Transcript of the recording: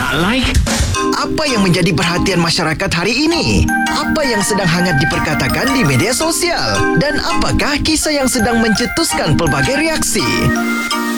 nak like? Apa yang menjadi perhatian masyarakat hari ini? Apa yang sedang hangat diperkatakan di media sosial? Dan apakah kisah yang sedang mencetuskan pelbagai reaksi?